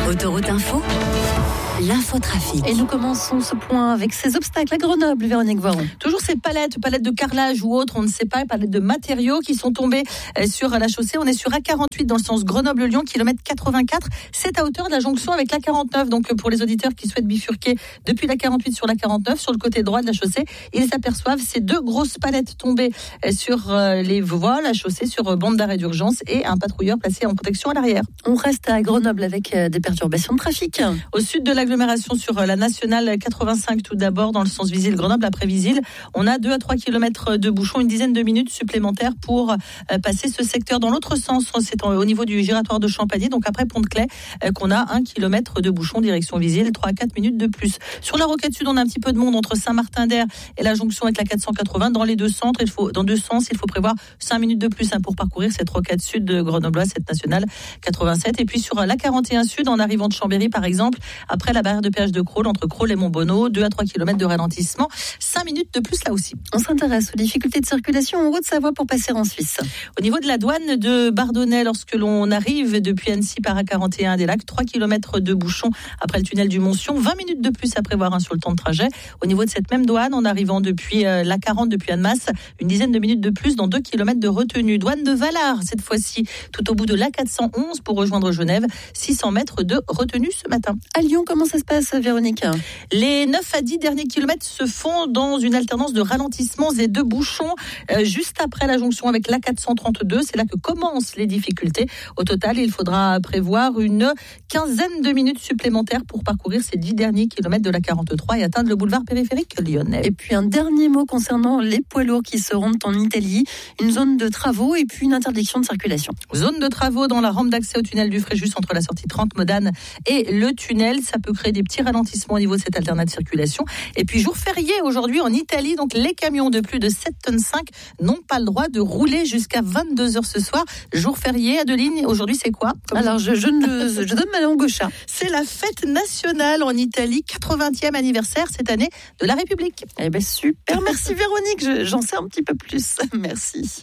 Autoroute Info, l'infotrafic. Et nous commençons ce point avec ces obstacles à Grenoble, Véronique Voiron. Toujours ces palettes de carrelage ou autres, on ne sait pas, palettes de matériaux qui sont tombées sur la chaussée. On est sur A48 dans le sens Grenoble-Lyon, kilomètre 84. C'est à hauteur de la jonction avec l'A49. Donc pour les auditeurs qui souhaitent bifurquer depuis l'A48 sur l'A49, sur le côté droit de la chaussée, ils s'aperçoivent ces deux grosses palettes tombées sur les voies, la chaussée, sur bande d'arrêt d'urgence et un patrouilleur placé en protection à l'arrière. On reste à Grenoble avec des perturbations de trafic. Au sud de l'agglomération sur la nationale 85 tout d'abord dans le sens Visil-Grenoble. Après Visil, on a 2 à 3 kilomètres de bouchons, une dizaine de minutes supplémentaires pour passer ce secteur. Dans l'autre sens, c'est au niveau du giratoire de Champagny, donc après Pont-de-Claix, qu'on a 1 kilomètre de bouchons direction Visil, 3 à 4 minutes de plus. Sur la Rocade Sud, on a un petit peu de monde entre Saint-Martin-d'Air et la jonction avec la 480. Dans les deux sens, il faut prévoir 5 minutes de plus pour parcourir cette Rocade Sud de Grenobloise, cette nationale 87. Et puis sur la 41 Sud, en arrivant de Chambéry par exemple, après la barrière de péage de Crolles, entre Crolles et Montbonneau, 2 à 3 km de ralentissement, 5 minutes de plus là aussi. On s'intéresse aux difficultés de circulation en Haute-Savoie pour passer en Suisse. Au niveau de la douane de Bardonnay, lorsque l'on arrive depuis Annecy par A41 des Lacs, 3 km de bouchons après le tunnel du Montsion, 20 minutes de plus à prévoir sur le temps de trajet. Au niveau de cette même douane, en arrivant depuis l'A40 depuis Annemasse, une dizaine de minutes de plus dans 2 km de retenue. Douane de Valard, cette fois-ci, tout au bout de l'A411 pour rejoindre Genève, 600 mètres de retenue ce matin. À Lyon, comment ça se passe, Véronique ? Les 9 à 10 derniers kilomètres se font dans une alternance de ralentissements et de bouchons juste après la jonction avec l'A432. C'est là que commencent les difficultés. Au total, il faudra prévoir une quinzaine de minutes supplémentaires pour parcourir ces 10 derniers kilomètres de l'A43 et atteindre le boulevard périphérique lyonnais. Et puis un dernier mot concernant les poids lourds qui se rendent en Italie. Une zone de travaux et puis une interdiction de circulation. Zone de travaux dans la rampe d'accès au tunnel du Fréjus entre la sortie 30 Modane et le tunnel. Ça peut créer des petits ralentissements au niveau de cette alternate de circulation. Et puis jour férié aujourd'hui en Italie, donc les camions de plus de 7,5 tonnes n'ont pas le droit de rouler jusqu'à 22h ce soir. Jour férié, Adeline, aujourd'hui c'est quoi ? Alors je donne ma langue au chat. C'est la fête nationale en Italie, 80e anniversaire cette année de la République. Eh bien super, merci Véronique, j'en sais un petit peu plus. Merci.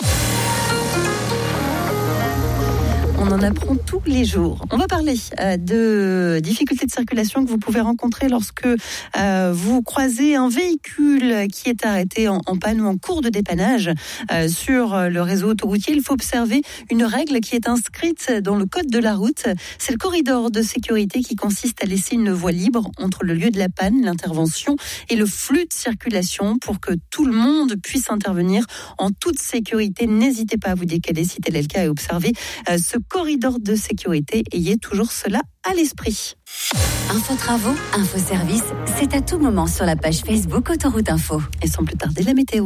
On en apprend tous les jours. On va parler de difficultés de circulation que vous pouvez rencontrer lorsque vous croisez un véhicule qui est arrêté en panne ou en cours de dépannage sur le réseau autoroutier. Il faut observer une règle qui est inscrite dans le code de la route. C'est le corridor de sécurité qui consiste à laisser une voie libre entre le lieu de la panne, l'intervention et le flux de circulation pour que tout le monde puisse intervenir en toute sécurité. N'hésitez pas à vous décaler si tel est le cas et observer ce corridor de sécurité. Ayez toujours cela à l'esprit. Info travaux, info service, c'est à tout moment sur la page Facebook Autoroute Info. Et sans plus tarder, la météo.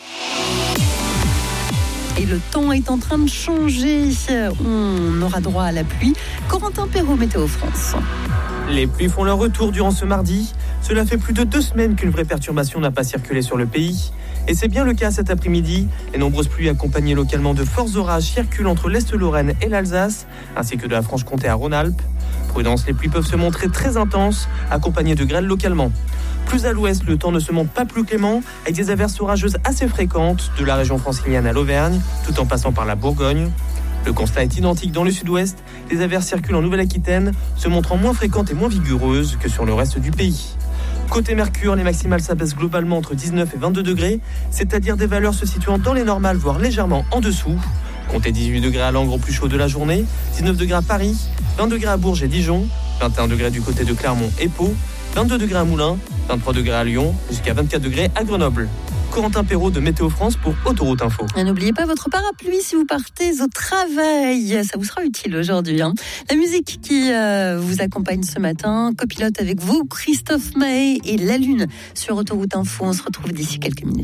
Et le temps est en train de changer. On aura droit à la pluie. Corentin Perrault, Météo France. Les pluies font leur retour durant ce mardi. Cela fait plus de 2 semaines qu'une vraie perturbation n'a pas circulé sur le pays. Et c'est bien le cas cet après-midi. Les nombreuses pluies accompagnées localement de forts orages circulent entre l'Est-Lorraine et l'Alsace, ainsi que de la Franche-Comté à Rhône-Alpes. Prudence, les pluies peuvent se montrer très intenses, accompagnées de grêle localement. Plus à l'ouest, le temps ne se montre pas plus clément, avec des averses orageuses assez fréquentes, de la région francilienne à l'Auvergne, tout en passant par la Bourgogne. Le constat est identique dans le sud-ouest. Les averses circulent en Nouvelle-Aquitaine, se montrant moins fréquentes et moins vigoureuses que sur le reste du pays. Côté Mercure, les maximales s'abaissent globalement entre 19 et 22 degrés, c'est-à-dire des valeurs se situant dans les normales, voire légèrement en dessous. Comptez 18 degrés à Langres au plus chaud de la journée, 19 degrés à Paris, 20 degrés à Bourges et Dijon, 21 degrés du côté de Clermont et Pau, 22 degrés à Moulins, 23 degrés à Lyon, jusqu'à 24 degrés à Grenoble. Corentin Perrault de Météo France pour Autoroute Info. Et n'oubliez pas votre parapluie si vous partez au travail. Ça vous sera utile aujourd'hui. La musique qui vous accompagne ce matin, copilote avec vous, Christophe Maé et La Lune sur Autoroute Info. On se retrouve d'ici quelques minutes.